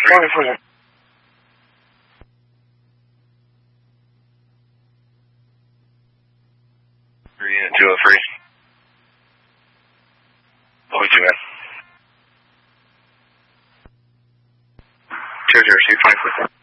County Fusion. 203. What would you at? 206, 5